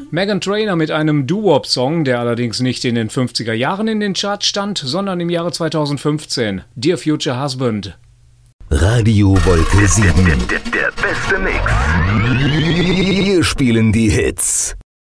Meghan Trainor mit einem Doo-Wop-Song, der allerdings nicht in den 50er Jahren in den Charts stand, sondern im Jahre 2015. Dear Future Husband. Radio Wolke 7. Der beste Mix. Wir spielen die Hits.